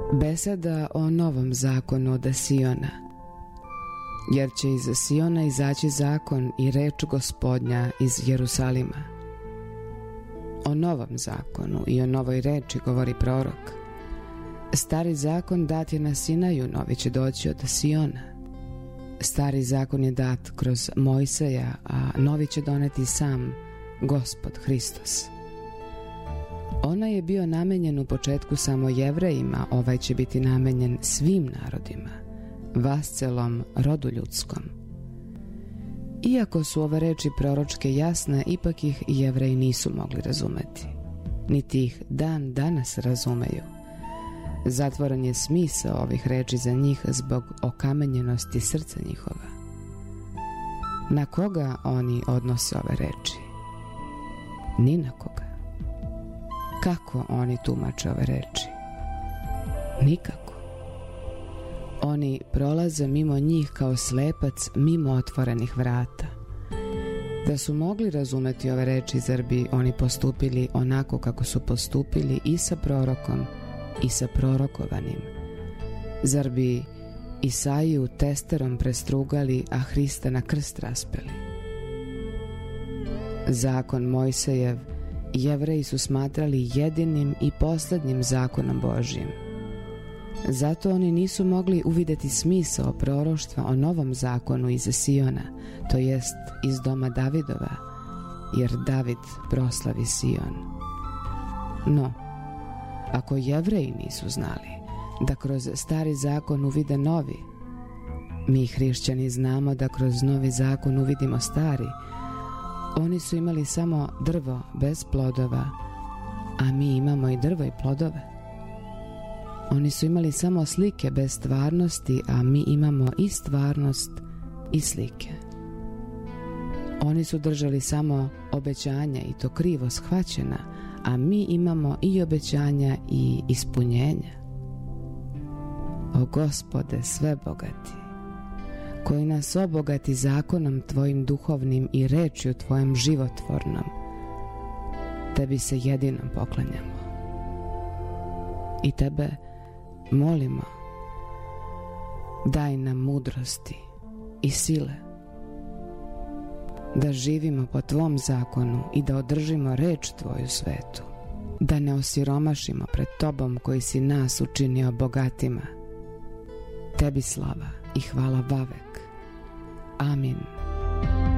Beseda o novom zakonu od Siona, jer će iz Siona izaći zakon i reč Gospodnja iz Jerusalima. O novom zakonu i o novoj reči govori prorok. Stari zakon dat je na Sinaju, novi će doći od Siona. Stari zakon je dat kroz Mojseja, a novi će doneti sam Gospod Hristos. Onaj je bio namenjen u početku samo Jevrejima, ovaj će biti namenjen svim narodima, vascelom rodu ljudskom. Iako su ove reči proročke jasne, ipak ih Jevreji nisu mogli razumeti, niti ih dan danas razumeju. Zatvoren je smisao ovih reči za njih zbog okamenjenosti srca njihova. Na koga oni odnose ove reči? Ni na koga. Kako oni tumače ove reči? Nikako. Oni prolaze mimo njih kao slepac mimo otvorenih vrata. Da su mogli razumeti ove reči, zar bi oni postupili onako kako su postupili i sa prorokom i sa prorokovanim? Zar bi Isaiju testerom prestrugali, a Hrista na krst raspeli? Zakon Mojsejev Jevreji su smatrali jedinim i posljednjim zakonom Božjim. Zato oni nisu mogli uvidjeti smisao proroštva o novom zakonu iz Siona, to jest iz doma Davidova, jer David proslavi Sion. No, ako Jevreji nisu znali da kroz stari zakon uvide novi, mi hrišćani znamo da kroz novi zakon uvidimo stari. Oni su imali samo drvo bez plodova, a mi imamo i drvo i plodove. Oni su imali samo slike bez stvarnosti, a mi imamo i stvarnost i slike. Oni su držali samo obećanja i to krivo shvaćena, a mi imamo i obećanja i ispunjenja. O Gospode svebogati, koji nas obogati zakonom Tvojim duhovnim i rečju Tvojom životvornom, Tebi se jedinom poklanjamo. I Tebe molimo, daj nam mudrosti i sile, da živimo po Tvom zakonu i da održimo reč Tvoju svetu, da ne osiromašimo pred Tobom koji si nas učinio bogatima. Tebi slava i hvala vavek. Amin.